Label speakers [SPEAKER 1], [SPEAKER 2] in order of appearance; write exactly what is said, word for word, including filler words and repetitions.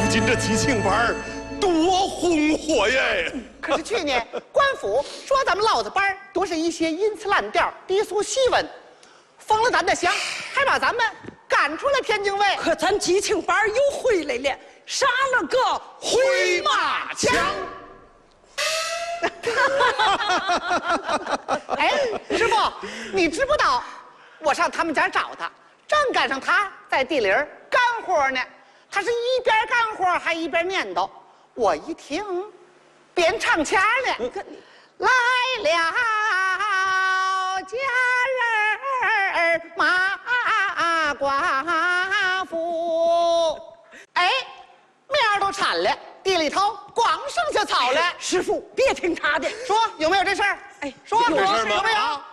[SPEAKER 1] 今这激情班多红火耶！
[SPEAKER 2] 可是去年官府说咱们老子班都是一些阴词烂调、低俗戏文，封了咱的乡，还把咱们赶出了天津卫。
[SPEAKER 3] 可咱激情班又回来了，杀了个
[SPEAKER 1] 回马枪。
[SPEAKER 2] 哎，师傅，你知不道？我上他们家找他，正赶上他在地里干活呢。他是一边干活还一边念叨。我一听，边唱腔呢，来了家人马寡妇，哎，面都铲了，地里头光剩下草了。
[SPEAKER 3] 师傅，别听他的，
[SPEAKER 2] 说有没有这事儿？哎，说
[SPEAKER 1] 有这事儿吗？
[SPEAKER 2] 有没有？